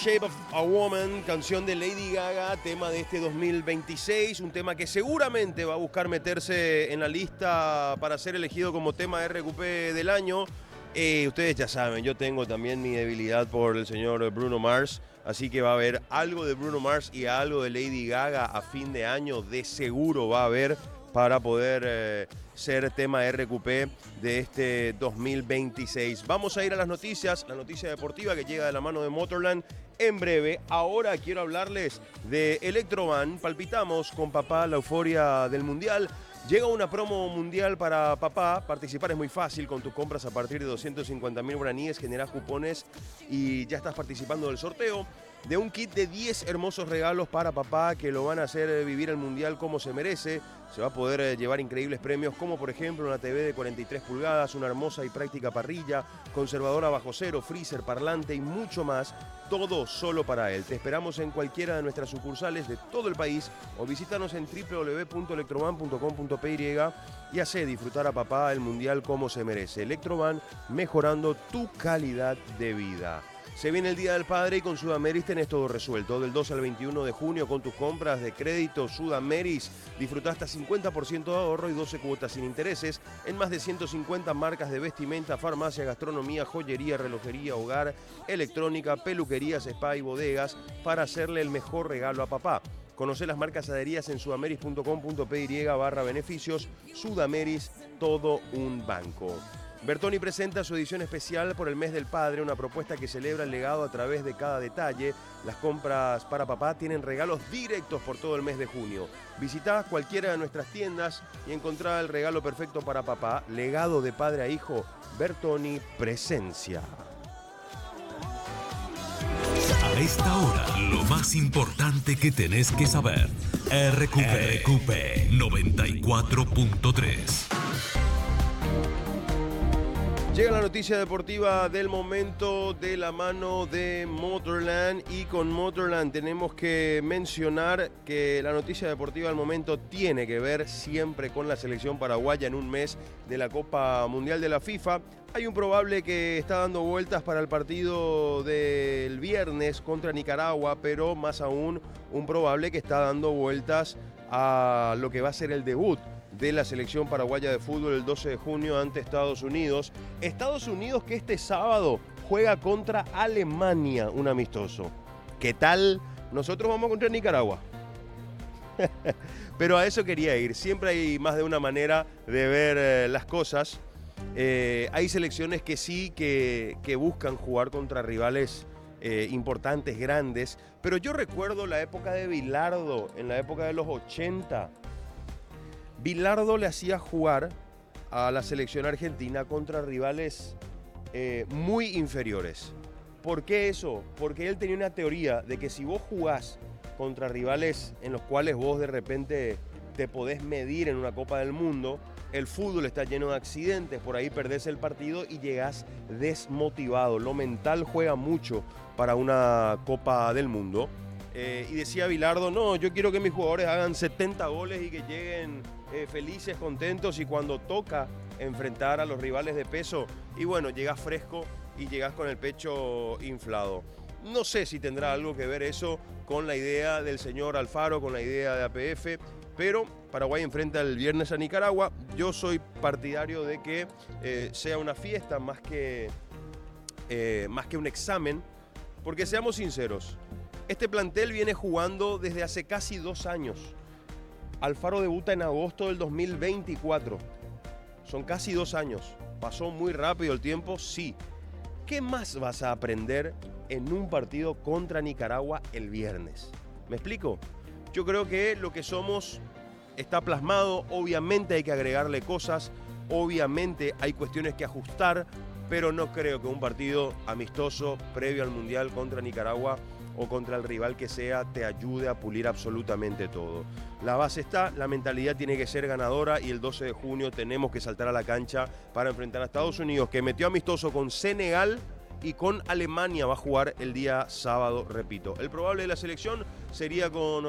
Shape of a Woman, canción de Lady Gaga, tema de este 2026, un tema que seguramente va a buscar meterse en la lista para ser elegido como tema RQP del año. Ustedes ya saben, yo tengo también mi debilidad por el señor Bruno Mars, así que va a haber algo de Bruno Mars y algo de Lady Gaga a fin de año, de seguro va a haber para poder ser tema RQP de este 2026. Vamos a ir a las noticias, la noticia deportiva que llega de la mano de Motorland en breve. Ahora quiero hablarles de Electrovan. Palpitamos con papá la euforia del Mundial. Llega una promo mundial para papá. Participar es muy fácil con tus compras a partir de 250.000 guaraníes. Generás cupones y ya estás participando del sorteo de un kit de 10 hermosos regalos para papá que lo van a hacer vivir el Mundial como se merece. Se va a poder llevar increíbles premios como por ejemplo una TV de 43 pulgadas, una hermosa y práctica parrilla, conservadora bajo cero, freezer, parlante y mucho más. Todo solo para él. Te esperamos en cualquiera de nuestras sucursales de todo el país o visítanos en www.electrovan.com.py y hace disfrutar a papá el Mundial como se merece. Electrovan, mejorando tu calidad de vida. Se viene el Día del Padre y con Sudameris tenés todo resuelto. Del 2 al 21 de junio con tus compras de crédito Sudameris disfrutá hasta 50% de ahorro y 12 cuotas sin intereses en más de 150 marcas de vestimenta, farmacia, gastronomía, joyería, relojería, hogar, electrónica, peluquerías, spa y bodegas para hacerle el mejor regalo a papá. Conocé las marcas adheridas en sudameris.com.py/beneficios. Sudameris, todo un banco. Bertoni presenta su edición especial por el mes del padre, una propuesta que celebra el legado a través de cada detalle. Las compras para papá tienen regalos directos por todo el mes de junio. Visitá cualquiera de nuestras tiendas y encontrá el regalo perfecto para papá. Legado de padre a hijo, Bertoni Presencia. A esta hora, lo más importante que tenés que saber. RQP 94.3. Llega la noticia deportiva del momento de la mano de Motorland y con Motorland tenemos que mencionar que la noticia deportiva del momento tiene que ver siempre con la selección paraguaya en un mes de la Copa Mundial de la FIFA. Hay un probable que está dando vueltas para el partido del viernes contra Nicaragua, pero más aún un probable que está dando vueltas a lo que va a ser el debut de la selección paraguaya de fútbol el 12 de junio ante Estados Unidos. Estados Unidos que este sábado juega contra Alemania, un amistoso. ¿Qué tal? Nosotros vamos contra Nicaragua. Pero a eso quería ir. Siempre hay más de una manera de ver las cosas. Hay selecciones que sí, que buscan jugar contra rivales importantes, grandes. Pero yo recuerdo la época de Bilardo, en la época de los 80. Bilardo le hacía jugar a la selección argentina contra rivales muy inferiores. ¿Por qué eso? Porque él tenía una teoría de que si vos jugás contra rivales en los cuales vos de repente te podés medir en una Copa del Mundo, el fútbol está lleno de accidentes, por ahí perdés el partido y llegás desmotivado. Lo mental juega mucho para una Copa del Mundo. Y decía Bilardo, no, yo quiero que mis jugadores hagan 70 goles y que lleguen felices, contentos, y cuando toca enfrentar a los rivales de peso, y bueno, llegas fresco y llegas con el pecho inflado. No sé si tendrá algo que ver eso con la idea del señor Alfaro, con la idea de APF, pero Paraguay enfrenta el viernes a Nicaragua. Yo soy partidario de que sea una fiesta más que un examen, porque seamos sinceros, este plantel viene jugando desde hace casi 2 años. Alfaro debuta en agosto del 2024. Son casi 2 años. ¿Pasó muy rápido el tiempo? Sí. ¿Qué más vas a aprender en un partido contra Nicaragua el viernes? ¿Me explico? Yo creo que lo que somos está plasmado. Obviamente hay que agregarle cosas. Obviamente hay cuestiones que ajustar. Pero no creo que un partido amistoso previo al Mundial contra Nicaragua o contra el rival que sea te ayude a pulir absolutamente todo. La base está, la mentalidad tiene que ser ganadora y el 12 de junio tenemos que saltar a la cancha para enfrentar a Estados Unidos, que metió amistoso con Senegal y con Alemania. Va a jugar el día sábado, repito. El probable de la selección sería con